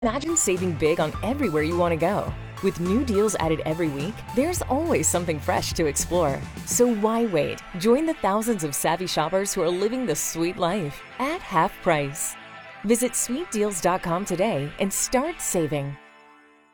Imagine saving big on everywhere you want to go. With new deals added every week, there's always something fresh to explore. So why wait? Join the thousands of savvy shoppers who are living the sweet life at half price. Visit sweetdeals.com today and start saving.